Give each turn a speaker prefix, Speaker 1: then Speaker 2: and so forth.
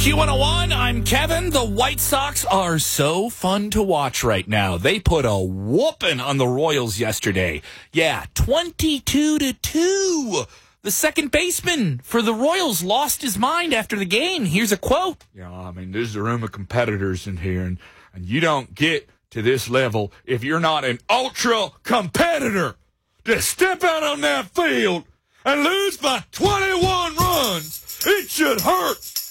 Speaker 1: Q101, I'm Kevin. The White Sox are so fun to watch right now. They put a whooping on the Royals yesterday. Yeah, 22-2. The second baseman for the Royals lost his mind after the game. Here's a quote.
Speaker 2: Yeah, I mean, there's a room of competitors in here, and you don't get to this level if you're not an ultra competitor. To step out on that field and lose by 21 runs, it should hurt.